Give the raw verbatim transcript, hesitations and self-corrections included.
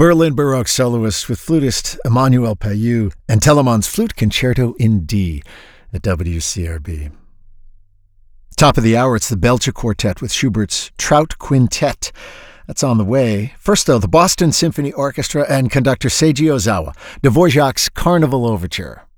Berlin Baroque soloist with flutist Emmanuel Payou and Telemann's Flute Concerto in D at W C R B. Top of the hour, it's the Belgian Quartet with Schubert's Trout Quintet. That's on the way. First, though, the Boston Symphony Orchestra and conductor Seiji Ozawa, Dvorak's Carnival Overture.